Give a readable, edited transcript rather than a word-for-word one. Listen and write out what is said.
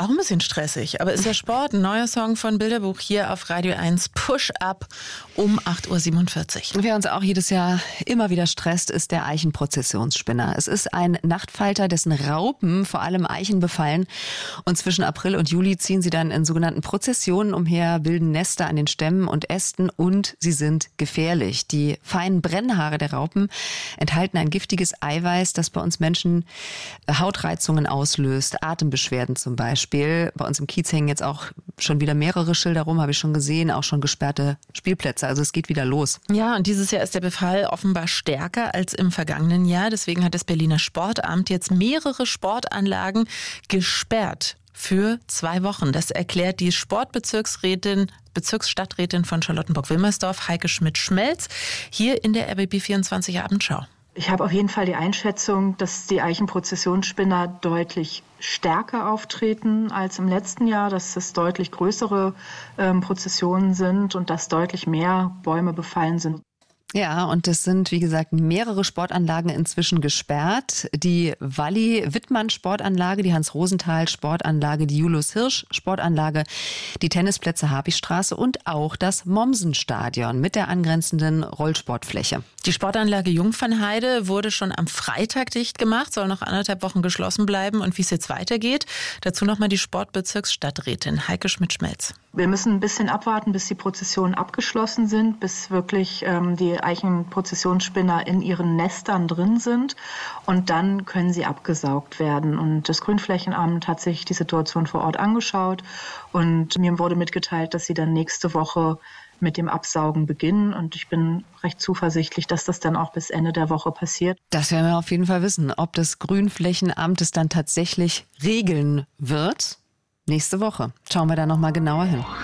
Auch ein bisschen stressig, aber ist ja Sport. Ein neuer Song von Bilderbuch hier auf Radio 1. Push Up um 8.47 Uhr. Wer uns auch jedes Jahr immer wieder stresst, ist der Eichenprozessionsspinner. Es ist ein Nachtfalter, dessen Raupen vor allem Eichen befallen. Und zwischen April und Juli ziehen sie dann in sogenannten Prozessionen umher, bilden Nester an den Stämmen und Ästen und sie sind gefährlich. Die feinen Brennhaare der Raupen enthalten ein giftiges Eiweiß, das bei uns Menschen Hautreizungen auslöst, Atembeschwerden zum Beispiel. Bei uns im Kiez hängen jetzt auch schon wieder mehrere Schilder rum, habe ich schon gesehen, auch schon gesperrte Spielplätze. Also es geht wieder los. Ja, und dieses Jahr ist der Befall offenbar stärker als im vergangenen Jahr. Deswegen hat das Berliner Sportamt jetzt mehrere Sportanlagen gesperrt für 2 Wochen. Das erklärt die Bezirksstadträtin von Charlottenburg-Wilmersdorf, Heike Schmidt-Schmelz, hier in der RBB24 Abendschau. Ich habe auf jeden Fall die Einschätzung, dass die Eichenprozessionsspinner deutlich stärker auftreten als im letzten Jahr, dass es deutlich größere Prozessionen sind und dass deutlich mehr Bäume befallen sind. Ja, und es sind, wie gesagt, mehrere Sportanlagen inzwischen gesperrt. Die Walli-Wittmann-Sportanlage, die Hans-Rosenthal-Sportanlage, die Julius-Hirsch-Sportanlage, die Tennisplätze Habichstraße und auch das Mommsen-Stadion mit der angrenzenden Rollsportfläche. Die Sportanlage Jungfernheide wurde schon am Freitag dicht gemacht, soll noch 1,5 Wochen geschlossen bleiben. Und wie es jetzt weitergeht, dazu nochmal die Sportbezirksstadträtin Heike Schmidt-Schmelz. Wir müssen ein bisschen abwarten, bis die Prozessionen abgeschlossen sind, bis wirklich die Eichenprozessionsspinner in ihren Nestern drin sind. Und dann können sie abgesaugt werden. Und das Grünflächenamt hat sich die Situation vor Ort angeschaut. Und mir wurde mitgeteilt, dass sie dann nächste Woche mit dem Absaugen beginnen. Und ich bin recht zuversichtlich, dass das dann auch bis Ende der Woche passiert. Das werden wir auf jeden Fall wissen, ob das Grünflächenamt es dann tatsächlich regeln wird. Nächste Woche. Schauen wir da nochmal genauer hin.